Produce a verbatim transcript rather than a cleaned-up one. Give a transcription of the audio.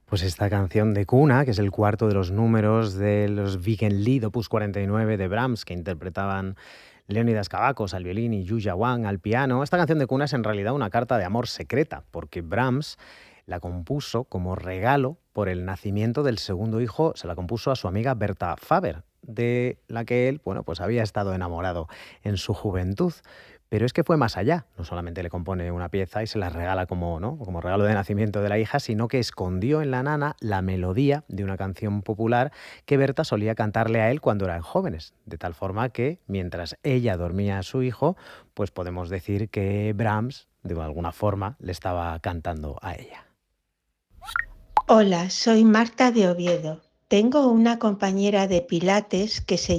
Pues esta canción de cuna, que es el cuarto de los números de los Wiegenlied opus cuarenta y nueve de Brahms, que interpretaban Leonidas Kavakos al violín y Yuya Wang al piano. Esta canción de cuna es en realidad una carta de amor secreta, porque Brahms la compuso como regalo por el nacimiento del segundo hijo, se la compuso a su amiga Berta Faber, de la que él, bueno, pues había estado enamorado en su juventud. Pero es que fue más allá. No solamente le compone una pieza y se la regala como, ¿no?, como regalo de nacimiento de la hija, sino que escondió en la nana la melodía de una canción popular que Berta solía cantarle a él cuando eran jóvenes. De tal forma que, mientras ella dormía a su hijo, pues podemos decir que Brahms, de alguna forma, le estaba cantando a ella. Hola, soy Marta de Oviedo. Tengo una compañera de Pilates que se